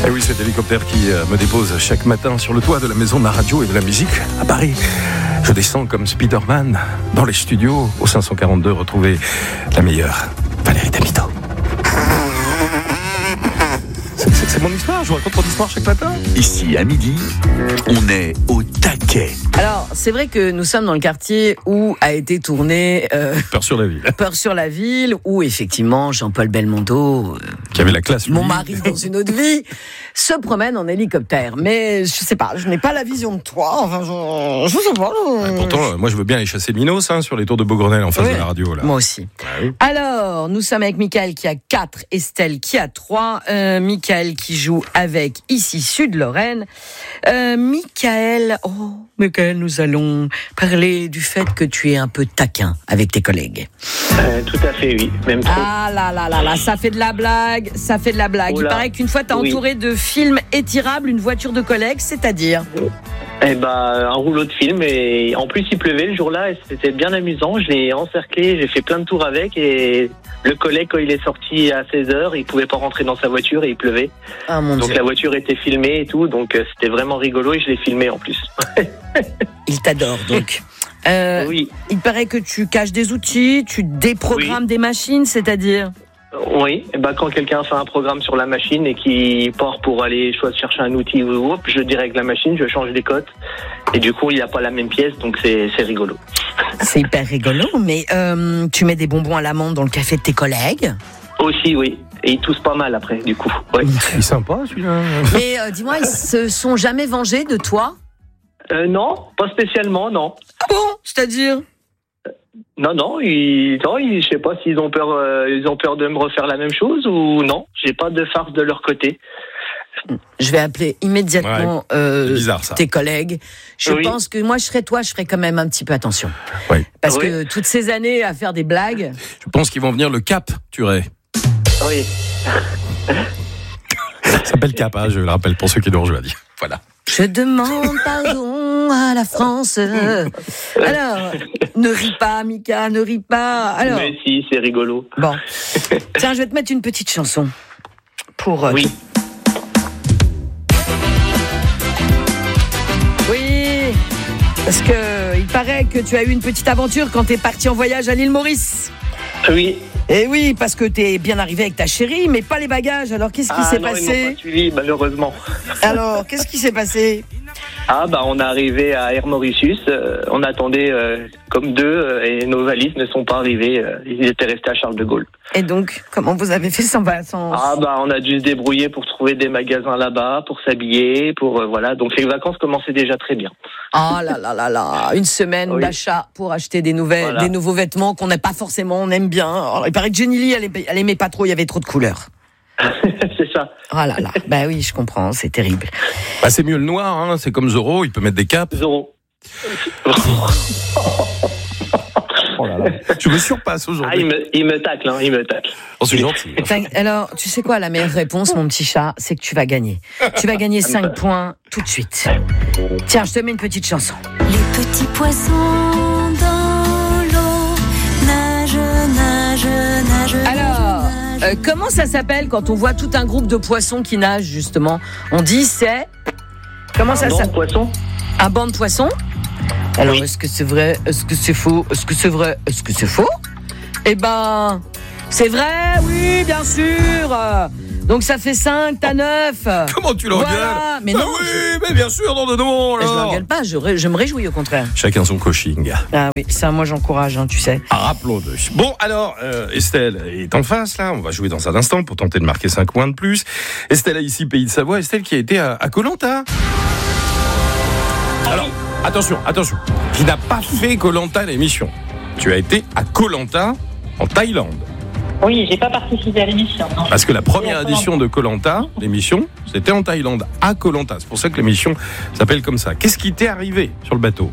Et oui, cet hélicoptère qui me dépose chaque matin sur le toit de la maison de la radio et de la musique à Paris. Je descends comme Spider-Man dans les studios au 542, retrouver la meilleure, Valérie Damito. C'est mon histoire, je vous raconte mon histoire chaque matin. Ici, à midi, on est au taquet. Alors, c'est vrai que nous sommes dans le quartier où a été tourné Peur sur la ville. Peur sur la ville, où effectivement Jean-Paul Belmondo, Qui avait la classe, lui. mon mari dans une autre vie, se promène en hélicoptère. Mais je sais pas, je n'ai pas la vision de toi. Enfin, je sais pas. Pourtant, moi je veux bien aller chasser Minos sur les tours de Beaugrenelle en face de la radio. Là. Moi aussi. Oui. Alors, nous sommes avec Michael qui a 4, Estelle qui a 3, Michael qui joue avec ici Sud-Lorraine. Michael, nous allons parler du fait que tu es un peu taquin avec tes collègues. Tout à fait, oui. Même trop. Ah là, ça fait de la blague, Oh Il là. paraît qu'une fois, t'as entouré de films étirables une voiture de collègues, c'est-à-dire Eh ben, un rouleau de film. Et en plus, il pleuvait le jour-là et c'était bien amusant. Je l'ai encerclé, j'ai fait plein de tours avec. Et le collègue, quand il est sorti à 16h, il pouvait pas rentrer dans sa voiture et il pleuvait. Ah mon Donc Dieu, la voiture était filmée et tout. Donc c'était vraiment rigolo et je l'ai filmé en plus. il t'adore donc. Oui. Il paraît que tu caches des outils, tu déprogrammes des machines, c'est-à-dire Oui, et ben quand quelqu'un fait un programme sur la machine et qui part pour aller chercher un outil ou autre, je dérègle la machine, je change des cotes et du coup il n'y a pas la même pièce, donc c'est rigolo. c'est hyper rigolo, mais tu mets des bonbons à l'amande dans le café de tes collègues. Aussi, oui, et ils toussent pas mal après, du coup. Ouais. Il est sympa celui-là. Mais dis-moi, ils se sont jamais vengés de toi? Non, pas spécialement, non. Ah bon? C'est-à-dire? Non, je sais pas s'ils ont peur de me refaire la même chose ou non. J'ai pas de farce de leur côté. Je vais appeler immédiatement c'est bizarre, ça. tes collègues. Je Oui. pense que moi, je ferais quand même un petit peu attention. Oui. Parce Oui. que toutes ces années à faire des blagues... Je pense qu'ils vont venir le Cap, Turet. Oui. Ça s'appelle Cap, je le rappelle pour ceux qui nous rejoignent. Voilà. Je demande pardon à la France. Alors, ne ris pas, Mika, ne ris pas. Alors, Mais si, c'est rigolo. bon. Tiens, je vais te mettre une petite chanson. Pour... Oui. Oui, parce que il paraît que tu as eu une petite aventure quand t'es parti en voyage à l'île Maurice. Oui. Et oui, parce que t'es bien arrivé avec ta chérie, mais pas les bagages. Alors, qu'est-ce qui s'est non, ils passé? m'ont pas suivi, malheureusement. Alors, qu'est-ce qui s'est passé? On est arrivé à Air Mauritius, on attendait comme deux et nos valises ne sont pas arrivées, ils étaient restés à Charles de Gaulle. Et donc, comment vous avez fait sans... On a dû se débrouiller pour trouver des magasins là-bas, pour s'habiller, voilà. Donc les vacances commençaient déjà très bien. Ah là, une semaine Oui. d'achat pour acheter des nouveaux vêtements qu'on n'aime pas forcément, on aime bien. Alors, il paraît que Jenny Lee, elle aimait pas trop, il y avait trop de couleurs. C'est ça. Ah là, bah oui, je comprends, c'est terrible. Bah, c'est mieux le noir, c'est comme Zorro, il peut mettre des capes. Zorro. Oh là là. Je me surpasse aujourd'hui. Il me tacle, il me tacle. Oh, c'est gentil. Enfin, alors, tu sais quoi, la meilleure réponse, mon petit chat, c'est que tu vas gagner. Tu vas gagner 5 points tout de suite. Tiens, je te mets une petite chanson. Les petits poissons dans l'eau nagent. Alors, comment ça s'appelle quand on voit tout un groupe de poissons qui nagent, justement? On dit c'est... Comment ça s'appelle? Poisson. Un banc de poissons? Alors, Oui. est-ce que c'est vrai? Est-ce que c'est faux? Est-ce que c'est vrai? Est-ce que c'est faux? Eh ben, c'est vrai, oui, bien sûr. Donc ça fait 5, t'as 9. Comment tu l'engueules? Voilà, mais Bah non. oui, mais bien sûr, non. Je alors. l'engueule pas, je me réjouis au contraire. Chacun son coaching. Ah oui, ça, moi j'encourage, tu sais. Rappelons-le. Bon, alors, Estelle est en face, là. On va jouer dans un instant pour tenter de marquer 5 points de plus. Estelle a ici, Pays de Savoie. Estelle qui a été à Koh-Lanta. Alors, attention. Qui n'a pas fait Koh-Lanta l'émission. Tu as été à Koh-Lanta en Thaïlande. Oui, j'ai pas participé à l'émission. Non. Parce que la première édition de Koh-Lanta, l'émission, c'était en Thaïlande, à Koh-Lanta. C'est pour ça que l'émission s'appelle comme ça. Qu'est-ce qui t'est arrivé sur le bateau?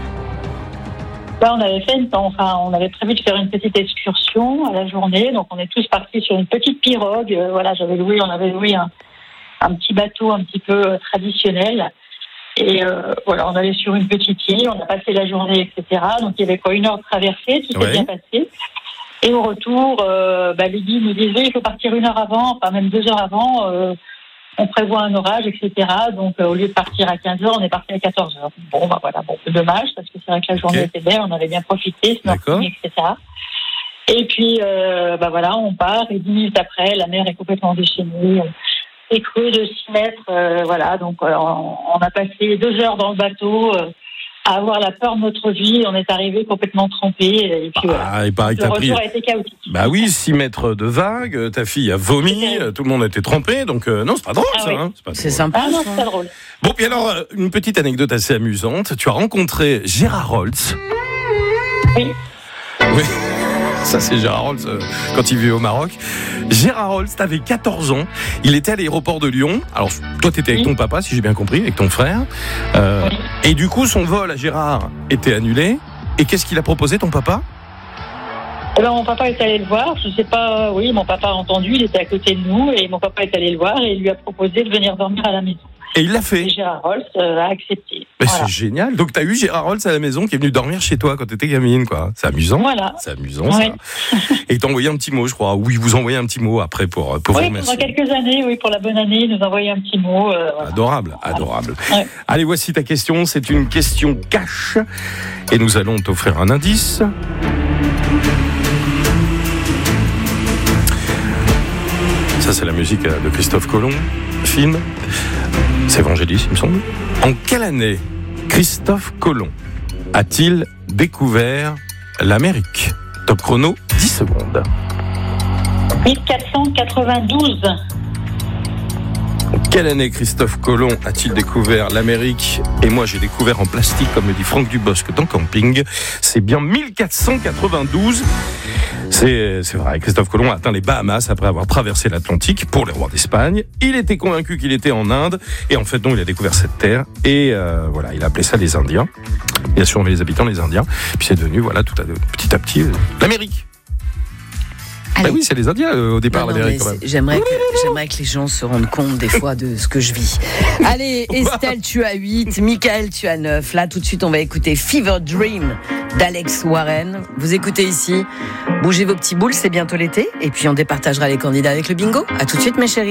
On avait prévu de faire une petite excursion à la journée, donc on est tous partis sur une petite pirogue. On avait loué un petit bateau un petit peu traditionnel. Et on allait sur une petite île, on a passé la journée, etc. Donc il y avait 1 heure de traversée, tout s'est bien passé. Et au retour, les guides nous disaient il faut partir 1 heure avant, enfin même 2 heures avant, on prévoit un orage, etc. Donc, au lieu de partir à 15h, on est parti à 14h. Bon, c'est dommage, parce que c'est vrai que la journée était belle, on avait bien profité, snorkeling, etc. Et puis, on part, et 10 minutes après, la mer est complètement déchaînée, et creux de 6 mètres, donc on a passé 2 heures dans le bateau, à avoir la peur de notre vie, on est arrivé complètement trempé, et puis il paraît que le retour a été chaotique. Bah oui, 6 mètres de vagues, ta fille a vomi, tout le monde était trempé, donc non, c'est pas drôle ça. Oui. Hein, c'est sympa. Ah non, c'est pas drôle. Bon, puis alors, une petite anecdote assez amusante, tu as rencontré Gérard Holtz. Oui. Ça, c'est Gérard Holtz quand il vivait au Maroc. Gérard Holtz, t'avais 14 ans. Il était à l'aéroport de Lyon. Alors, toi, t'étais avec ton papa, si j'ai bien compris, avec ton frère. Et du coup, son vol à Gérard était annulé. Et qu'est-ce qu'il a proposé, ton papa ? Alors, mon papa est allé le voir. Je sais pas, mon papa a entendu. Il était à côté de nous. Et mon papa est allé le voir et il lui a proposé de venir dormir à la maison. Et il l'a fait. Et Gérard Holtz a accepté. Mais voilà. C'est génial. Donc, t'as eu Gérard Holtz à la maison qui est venu dormir chez toi quand t'étais gamine, quoi. C'est amusant. Voilà. C'est amusant, ça. Et il t'a envoyé un petit mot, je crois. Oui, vous envoyez un petit mot après pour vous remercier. Pendant quelques années, pour la bonne année, il nous envoyait un petit mot. Adorable. Ouais. Allez, voici ta question. C'est une question cash. Et nous allons t'offrir un indice. Ça, c'est la musique de Christophe Colomb, film. C'est Vangelis, il me semble. En quelle année Christophe Colomb a-t-il découvert l'Amérique ? Top chrono, 10 secondes. 1492. En quelle année Christophe Colomb a-t-il découvert l'Amérique ? Et moi, j'ai découvert en plastique, comme le dit Franck Dubosc dans Camping. C'est bien 1492. C'est vrai, Christophe Colomb a atteint les Bahamas après avoir traversé l'Atlantique pour les rois d'Espagne. Il était convaincu qu'il était en Inde. Et en fait, non, il a découvert cette terre. Et il a appelé ça les Indiens. Il a surnommé les habitants les Indiens. Puis c'est devenu, petit à petit, l'Amérique. Bah oui, c'est les Indiens au départ, l'Amérique. J'aimerais que les gens se rendent compte des fois de ce que je vis. Allez, Estelle, tu as 8, Michael, tu as 9. Là, tout de suite, on va écouter Fever Dream d'Alex Warren. Vous écoutez ici. Bougez vos petits boules, c'est bientôt l'été. Et puis, on départagera les candidats avec le bingo. À tout de suite, mes chéris.